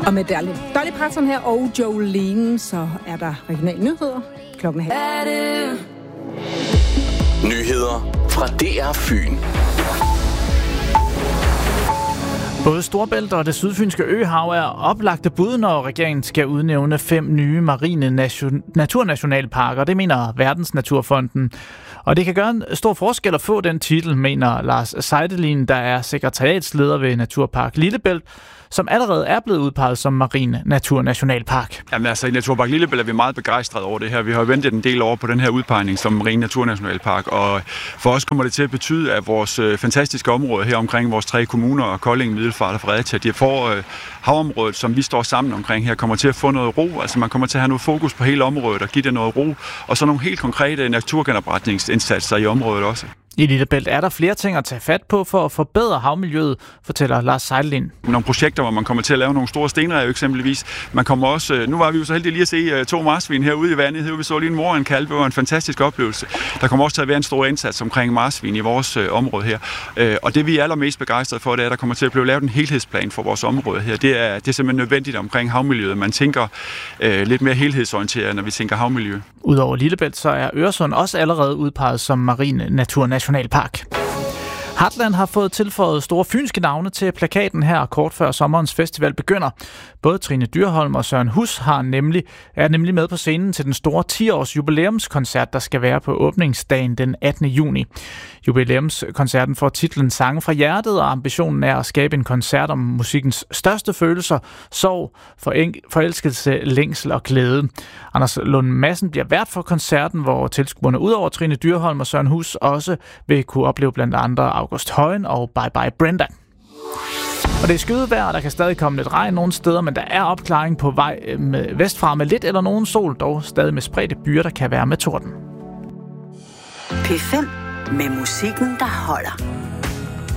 Og med Dolly Parton her og Jolene, så er der regionale nyheder. Klokken er 12. Nyheder fra DR Fyn. Både Storebælt og det sydfynske øhav er oplagte bud, når regeringen skal udnævne 5 nye marine naturnationalparker. Det mener Verdensnaturfonden. Og det kan gøre en stor forskel at få den titel, mener Lars Seidelin, der er sekretariatsleder ved Naturpark Lillebælt, som allerede er blevet udpeget som marin naturnationalpark. Jamen altså, i Naturpark Lillebælt er vi meget begejstrede over det her. Vi har ventet en del år på den her udpegning som marin naturnationalpark, og for os kommer det til at betyde, at vores fantastiske område her omkring vores 3 kommuner, Kolding, Middelfart og Fredericia, de får havområdet, som vi står sammen omkring her, kommer til at få noget ro. Altså man kommer til at have noget fokus på hele området og give det noget ro, og så nogle helt konkrete naturgenopretningsindsatser i området også. I Lillebælt er der flere ting at tage fat på for at forbedre havmiljøet, fortæller Lars Seidelin. Nogle projekter, hvor man kommer til at lave nogle store stenrev eksempelvis. Man kommer også, nu var vi jo så heldige lige at se 2 marsvin herude i vandet. Vi så lige en mor og en kalv. Det var en fantastisk oplevelse. Der kommer også til at være en stor indsats omkring marsvin i vores område her. Og det vi er allermest begejstrede for, det er, at der kommer til at blive lavet en helhedsplan for vores område her. Det er simpelthen nødvendigt omkring havmiljøet. Man tænker lidt mere helhedsorienteret, når vi tænker havmiljø. Udover Lillebælt, så er Øresund også allerede udpeget som marin naturnationalpark. Heartland har fået tilføjet store fynske navne til plakaten her kort før sommerens festival begynder. Både Trine Dyrholm og Søren Hus er nemlig med på scenen til den store 10-års jubilæumskoncert, der skal være på åbningsdagen den 18. juni. Jubilæumskoncerten får titlen Sange fra hjertet, og ambitionen er at skabe en koncert om musikkens største følelser, sorg, forelskelse, længsel og glæde. Anders Lund Madsen bliver vært for koncerten, hvor tilskuerne udover Trine Dyrholm og Søren Hus også vil kunne opleve blandt andre August Højen og Bye Bye Brenda. Og det er skydevejr, og der kan stadig komme lidt regn nogle steder, men der er opklaring på vej vestfra med lidt eller nogen sol, dog stadig med spredte byer, der kan være med torden. P5 med musikken, der holder.